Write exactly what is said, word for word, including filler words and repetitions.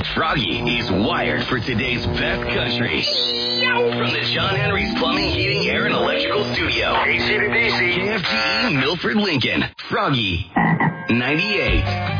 Froggy is wired for today's best country. From the John Henry's Plumbing, Heating, Air, and Electrical Studio. A C to D C. K F G E, Milford, Lincoln. Froggy ninety-eight.